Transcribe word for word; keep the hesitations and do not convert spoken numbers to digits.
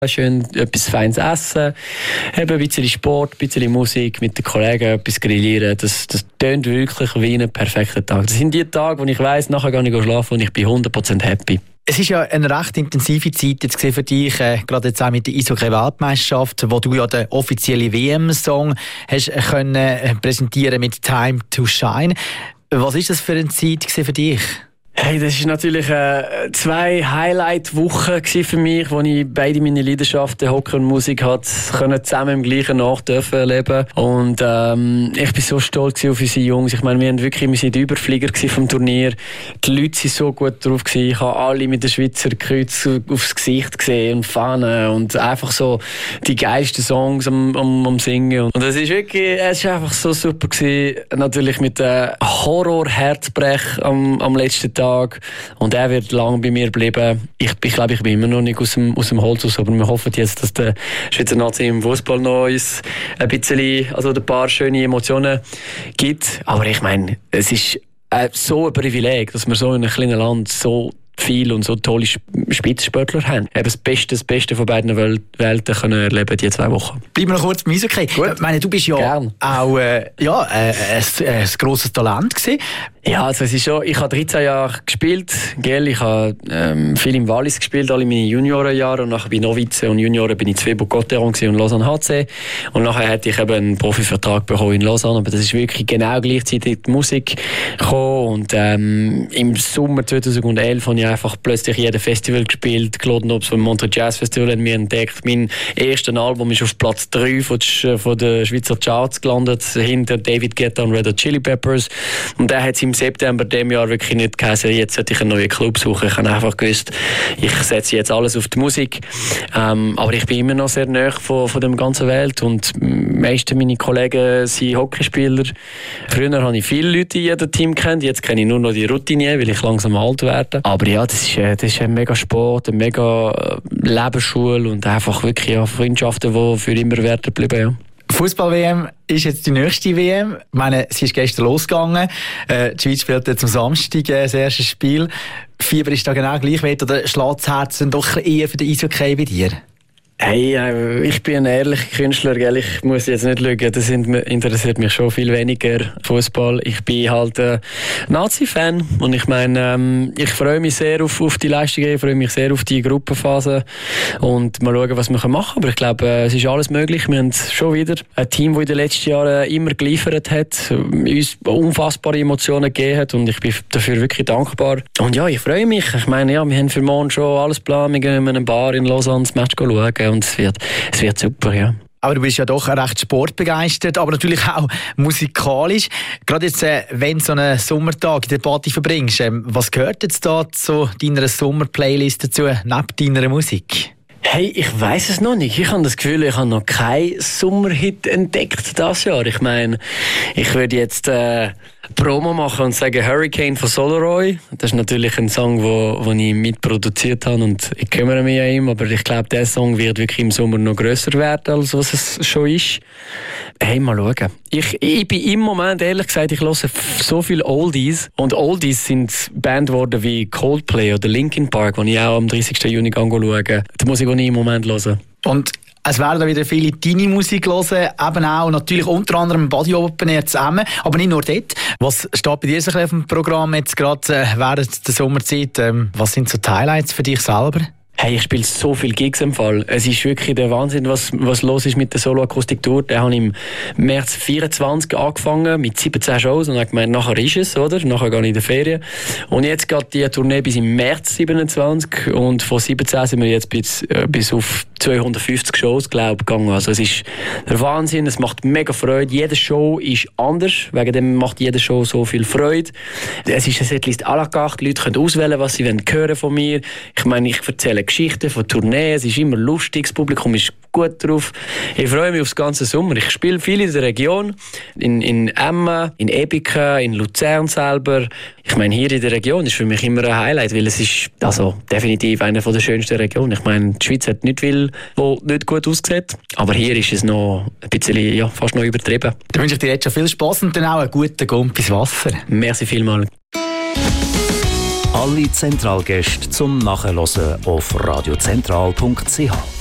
schön etwas Feines essen, eben ein bisschen Sport, ein bisschen Musik, mit den Kollegen etwas grillieren. Das, das tönt wirklich wie ein perfekter Tag. Das sind die Tage, wo ich weiss, nachher gehe ich schlafen und ich bin hundert Prozent happy. Es ist ja eine recht intensive Zeit jetzt für dich, äh, gerade jetzt auch mit der Eishockey-Weltmeisterschaft, wo du ja den offiziellen W M-Song hast können äh, präsentieren mit «Time to Shine». Was ist das für eine Zeit für dich? Hey, das war natürlich äh, zwei Highlight-Wochen für mich, wo ich beide meine Leidenschaften, Hockey und Musik, hat, können zusammen im gleichen Nacht dürfen erleben. Und ähm, ich bin so stolz auf unsere Jungs. Ich meine, wir waren wirklich wir sind die Überflieger vom Turnier. Die Leute waren so gut drauf gewesen. Ich habe alle mit den Schweizer Kreuz aufs Gesicht gesehen und Fahnen und einfach so die geilsten Songs am, am, am Singen. Und es ist wirklich, es ist einfach so super gewesen. Natürlich mit dem Horror-Herzbrech am, am letzten Tag. Und er wird lange bei mir bleiben. Ich, ich glaube, ich bin immer noch nicht aus dem, aus dem Holz raus, aber wir hoffen jetzt, dass der Schweizer Nazi im Fußball noch uns ein bisschen, also ein paar schöne Emotionen gibt. Aber ich meine, es ist äh, so ein Privileg, dass wir so in einem kleinen Land so viel und so tolle Spitzensportler haben. Eben das Beste, das Beste von beiden Wel- Welten können erleben die zwei Wochen. Bleiben wir noch kurz beim Eishockey. Ich meine, du bist ja Gern. auch äh, ja, äh, ein, ein grosses Talent gewesen. Ja, also es ist schon, ich habe dreizehn Jahre gespielt, gell? Ich habe ähm, viel im Wallis gespielt, alle meine Juniorenjahre, und nachher bei Novizen und Junioren bin ich zwei Bocoteron und Lausanne H C, und nachher hätte ich eben einen Profivertrag bekommen in Lausanne, aber das ist wirklich genau gleichzeitig die Musik gekommen, und ähm, im Sommer zweitausendelf habe ich einfach plötzlich jedes Festival gespielt, Glodnobs vom Montreux Jazz Festival haben wir entdeckt, mein erstes Album ist auf Platz drei von, von der Schweizer Charts gelandet, hinter David Guetta und Red Hot Chili Peppers, und der hat im September diesem Jahr wirklich nicht geheißen, jetzt sollte ich einen neuen Club suchen. Ich habe einfach gewusst, ich setze jetzt alles auf die Musik. Ähm, aber ich bin immer noch sehr nahe von, von der ganzen Welt, und die meisten meiner Kollegen sind Hockeyspieler. Früher habe ich viele Leute in jedem Team kennt, jetzt kenne ich nur noch die Routinier, weil ich langsam alt werde. Aber ja, das ist, das ist ein mega Sport, eine mega Lebensschule und einfach wirklich ja, Freundschaften, die für immer werden bleiben. Ja. Fußball-W M ist jetzt die nächste W M. Ich meine, sie ist gestern losgegangen. Äh, die Schweiz spielt jetzt am Samstag äh, das erste Spiel. Fieber ist da genau gleich weit, oder schlägt das Herz dann doch eher für den Eishockey bei dir? Hey, äh, ich bin ein ehrlicher Künstler, gell? Ich muss jetzt nicht lügen, das interessiert mich schon viel weniger, Fußball. Ich bin halt ein Nazi-Fan, und ich meine, ähm, ich freue mich sehr auf, auf die Leistungen, ich freue mich sehr auf die Gruppenphase und mal schauen, was wir machen können. Aber ich glaube, äh, es ist alles möglich. Wir haben schon wieder ein Team, das in den letzten Jahren immer geliefert hat, uns unfassbare Emotionen gegeben hat, und ich bin dafür wirklich dankbar. Und ja, ich freue mich. Ich meine, ja, wir haben für morgen schon alles geplant. Wir gehen in eine Bar in Lausanne das Match schauen. Und es wird, es wird super, ja. Aber du bist ja doch recht sportbegeistert, aber natürlich auch musikalisch. Gerade jetzt, äh, wenn du so einen Sommertag in der Party verbringst, ähm, was gehört jetzt da zu deiner Sommerplaylist dazu, neben deiner Musik? Hey, ich weiss es noch nicht. Ich habe das Gefühl, ich habe noch keinen Sommerhit entdeckt dieses Jahr. Ich meine, ich würde jetzt äh, Promo machen und sagen Hurricane von Solaroy. Das ist natürlich ein Song, wo, wo ich mitproduziert habe, und ich kümmere mich an ihm. Aber ich glaube, der Song wird wirklich im Sommer noch grösser werden, als was es schon ist. Hey, mal schauen. Ich, ich bin im Moment, ehrlich gesagt, ich höre so viele Oldies. Und Oldies sind Bands geworden wie Coldplay oder Linkin Park, die ich auch am dreißigsten Juni schaue. Die Musik, die ich im Moment höre. Und es werden wieder viele deine Musik hören, eben auch natürlich unter anderem Body Open Air zusammen, aber nicht nur dort. Was steht bei dir so auf dem Programm jetzt gerade äh, während der Sommerzeit? Ähm, was sind so die Highlights für dich selber? Hey, ich spiele so viele Gigs im Fall. Es ist wirklich der Wahnsinn, was, was los ist mit der Solo-Akustik-Tour. Der habe ich im März vierundzwanzig angefangen mit siebzehn Shows und habe gemeint, nachher ist es, oder? Nachher gehe ich in die Ferien. Und jetzt geht die Tournee bis im März siebenundzwanzig, und von siebzehn sind wir jetzt bis, äh, bis auf zweihundertfünfzig Shows, glaube ich, gegangen. Also es ist der Wahnsinn, es macht mega Freude. Jede Show ist anders, wegen dem macht jede Show so viel Freude. Es ist ein Setlist à la carte, die Leute können auswählen, was sie hören von mir. Ich meine, ich erzähle Geschichten von Tourneen, es ist immer lustig, das Publikum ist gut drauf. Ich freue mich auf den ganzen Sommer. Ich spiele viel in der Region, in, in Emmen, in Ebiken, in Luzern selber. Ich meine, hier in der Region ist für mich immer ein Highlight, weil es ist also definitiv eine der schönsten Regionen. Ich meine, die Schweiz hat nicht viel, wo nicht gut aussieht, aber hier ist es noch ein bisschen, ja, fast noch übertrieben. Dann wünsche ich dir jetzt schon viel Spass und dann auch einen guten Gump ins Wasser. Merci vielmals. Alle Zentralgäste zum Nachhören auf radiozentral punkt c h.